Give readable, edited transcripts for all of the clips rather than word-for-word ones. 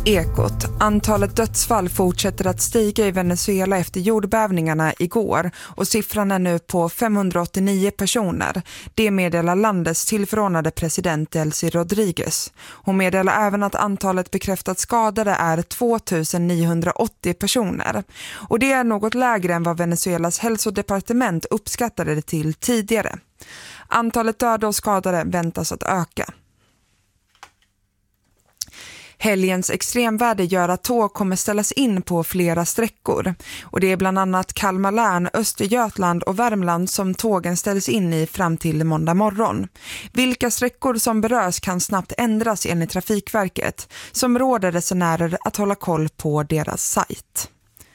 Ekot. Antalet dödsfall fortsätter att stiga i Venezuela efter jordbävningarna igår och siffran är nu på 589 personer. Det meddelar landets tillförordnade president Delcy Rodriguez. Hon meddelar även att antalet bekräftat skadade är 2980 personer. Och det är något lägre än vad Venezuelas hälsodepartement uppskattade det till tidigare. Antalet döda och skadade väntas att öka. Helgens extremväder gör att tåg kommer ställas in på flera sträckor. Och det är bland annat Kalmar län, Östergötland och Värmland som tågen ställs in i fram till måndag morgon. Vilka sträckor som berörs kan snabbt ändras enligt Trafikverket, som råder resenärer att hålla koll på deras sajt.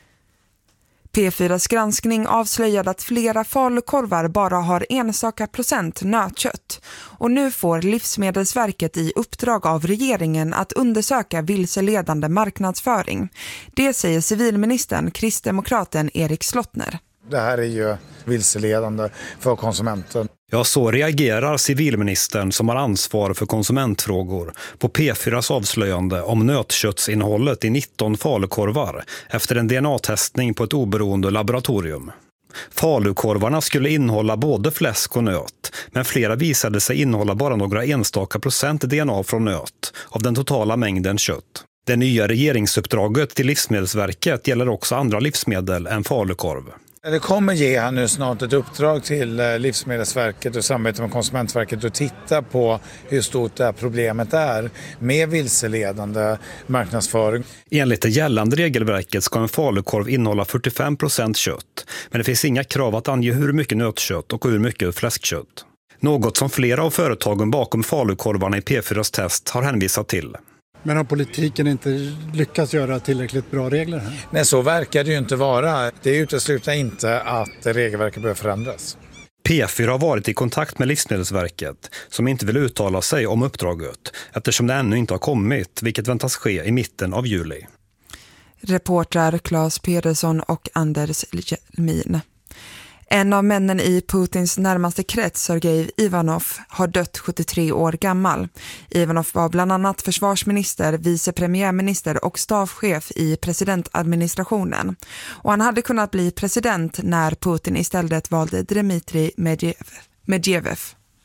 P4s granskning avslöjade att flera falukorvar bara har enstaka procent nötkött. Och nu får Livsmedelsverket i uppdrag av regeringen att undersöka vilseledande marknadsföring. Det säger civilministern, kristdemokraten Erik Slottner. Det här är ju vilseledande för konsumenten. Ja, så reagerar civilministern som har ansvar för konsumentfrågor på P4s avslöjande om nötköttsinnehållet i 19 falukorvar efter en DNA-testning på ett oberoende laboratorium. Falukorvarna skulle innehålla både fläsk och nöt, men flera visade sig innehålla bara några enstaka procent DNA från nöt av den totala mängden kött. Det nya regeringsuppdraget till Livsmedelsverket gäller också andra livsmedel än falukorv. Det kommer ge här nu snart ett uppdrag till Livsmedelsverket och samarbete med Konsumentverket att titta på hur stort det här problemet är med vilseledande marknadsföring. Enligt det gällande regelverket ska en falukorv innehålla 45% kött, men det finns inga krav att ange hur mycket nötkött och hur mycket fläskkött. Något som flera av företagen bakom falukorvarna i P4s test har hänvisat till. Men har politiken inte lyckats göra tillräckligt bra regler här? Nej, så verkar det ju inte vara. Det utesluter inte att regelverket behöver förändras. P4 har varit i kontakt med Livsmedelsverket som inte vill uttala sig om uppdraget eftersom det ännu inte har kommit, vilket väntas ske i mitten av juli. Reportrar Claes Pedersson och Anders Jelmin. En av männen i Putins närmaste krets, Sergej Ivanov, har dött 73 år gammal. Ivanov var bland annat försvarsminister, vicepremiärminister och stavchef i presidentadministrationen. Och han hade kunnat bli president när Putin istället valde Dmitrij Medvedev.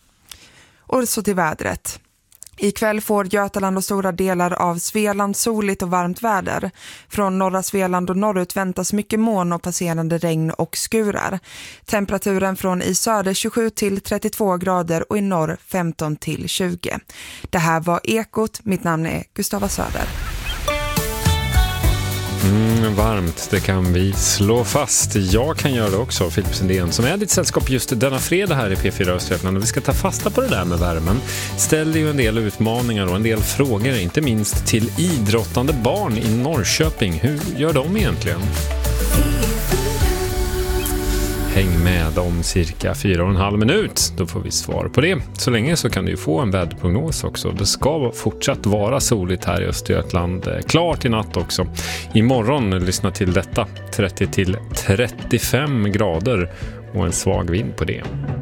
Och så till vädret. Ikväll får Götaland och stora delar av Svealand soligt och varmt väder. Från norra Svealand och norrut väntas mycket moln och passerande regn och skurar. Temperaturen från i söder 27 till 32 grader och i norr 15 till 20. Det här var Ekot. Mitt namn är Gustava Söder. Varmt, det kan vi slå fast. Jag kan göra det också, Filip Sundén, som är ditt sällskap just denna fredag här i P4 Östergötland. Och vi ska ta fasta på det där med värmen. Ställer ju en del utmaningar och en del frågor, inte minst till idrottande barn i Norrköping. Hur gör de egentligen? Häng med om cirka 4,5 minut. Då får vi svar på det. Så länge så kan du få en väderprognos också. Det ska fortsatt vara soligt här i Östergötland. Klart i natt också. Imorgon, lyssna till detta, 30 till 35 grader och en svag vind på det.